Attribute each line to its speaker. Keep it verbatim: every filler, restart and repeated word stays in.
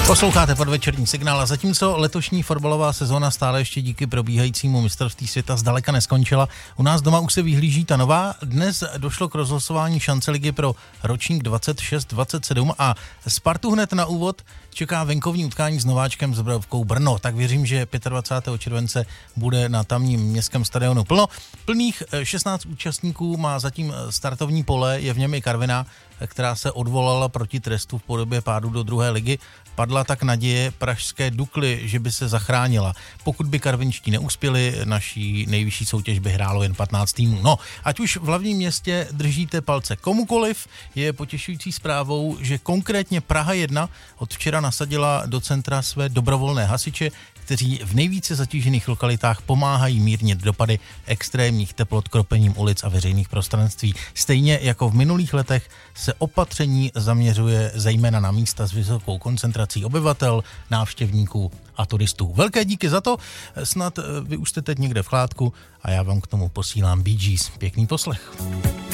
Speaker 1: Posloucháte podvečerní signál a zatímco letošní fotbalová sezóna stále ještě díky probíhajícímu mistrovství světa zdaleka neskončila, u nás doma už se vyhlíží ta nová. Dnes došlo k rozhlasování šance ligy pro ročník dvacet šest dvacet sedm a Spartu hned na úvod čeká venkovní utkání s nováčkem s Bravkou Brno. Tak věřím, že dvacátého pátého července bude na tamním městském stadionu plno. Plných šestnáct účastníků má zatím startovní pole, je v něm i Karviná, která se odvolala proti trestu v podobě pádu do druhé ligy. Padla tak naděje pražské Dukly, že by se zachránila. Pokud by karvinští neuspěli, naší nejvyšší soutěž by hrálo jen patnáct týmů. No, ať už v hlavním městě držíte palce komukoliv, je potěšující zprávou, že konkrétně Praha jedna od včera nasadila do centra své dobrovolné hasiče, kteří v nejvíce zatížených lokalitách pomáhají mírnit dopady extrémních teplot kropením ulic a veřejných prostranství. Stejně jako v minulých letech se opatření zaměřuje zejména na místa s vysokou koncentrací obyvatel, návštěvníků a turistů. Velké díky za to, snad vy už jste teď někde v chládku a já vám k tomu posílám Bee Gees. Pěkný poslech.